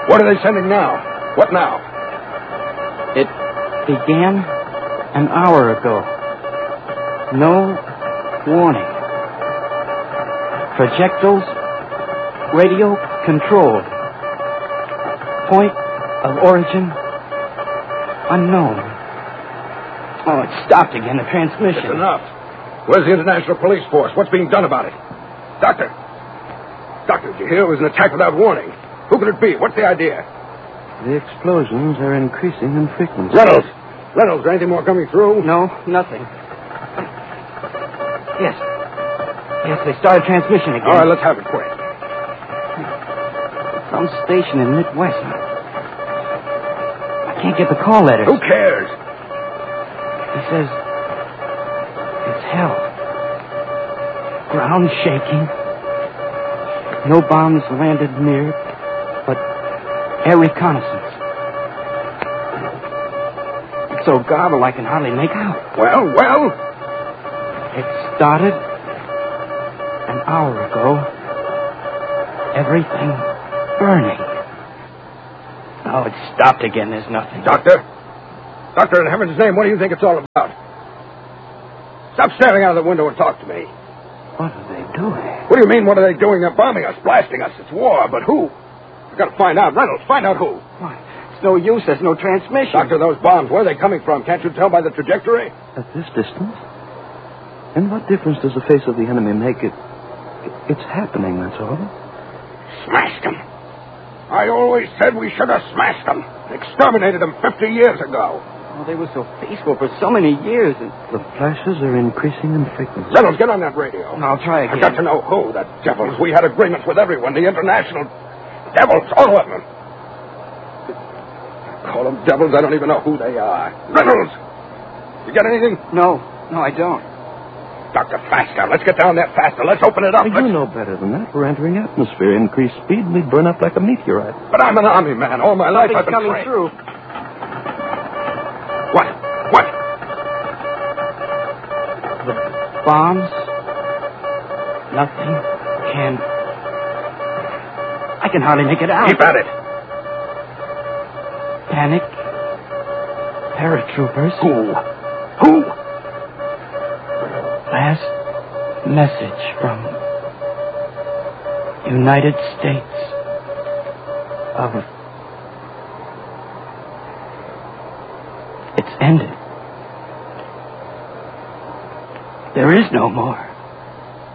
What are they sending now? What now? It began an hour ago. No warning. Projectiles radio controlled. Point of origin unknown. Oh, it stopped again, the transmission. It's enough. Where's the International Police Force? What's being done about it? Doctor! Doctor, did you hear it was an attack without warning? Who could it be? What's the idea? The explosions are increasing in frequency. Reynolds! Reynolds, is there anything more coming through? No, nothing. Yes. Yes, they started transmission again. All right, let's have it quick. Some station in Midwest. I can't get the call letters. Who cares? He says it's hell. Ground shaking. No bombs landed near it, but air reconnaissance. It's so garbled I can hardly make out. Well? It started an hour ago. Everything burning. Oh, it stopped again. There's nothing. Doctor? Doctor, in heaven's name, what do you think it's all about? Stop staring out of the window and talk to me. What are they doing? What do you mean, what are they doing? They're bombing us, blasting us. It's war, but who? We've got to find out. Reynolds, find out who. What? It's no use. There's no transmission. Doctor, those bombs, where are they coming from? Can't you tell by the trajectory? At this distance? And what difference does the face of the enemy make? It's happening, that's all. Smashed them. I always said we should have smashed them. Exterminated them 50 years ago. Oh, they were so peaceful for so many years. And The flashes are increasing in frequency. Reynolds, get on that radio. I'll try again. I've got to know who. The devils. We had agreements with everyone. The international devils, all of them. Call them devils. I don't even know who they are. Reynolds! You get anything? No, I don't. Doctor, faster. Let's get down there faster. Let's open it up. You know better than that. We're entering atmosphere. Increased speed, and we'd burn up like a meteorite. But I'm an army man. All my life I've been coming trained. through. What? The bombs. Nothing can. I can hardly make it out. Keep at it. Panic. Paratroopers. Who? Last message from United States of... It's ended. There is no more.